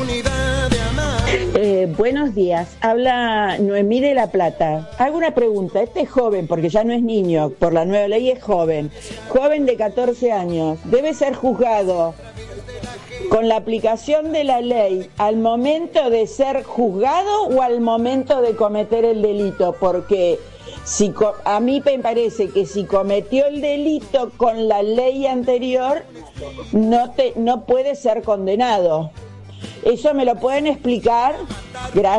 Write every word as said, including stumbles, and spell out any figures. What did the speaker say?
Eh, buenos días, habla Noemí de La Plata. Hago una pregunta, este joven, porque ya no es niño, por la nueva ley es joven, joven de catorce años, ¿debe ser juzgado con la aplicación de la ley al momento de ser juzgado o al momento de cometer el delito? Porque si a mí me parece que si cometió el delito con la ley anterior, no, te, no puede ser condenado. ¿Eso me lo pueden explicar? Gracias.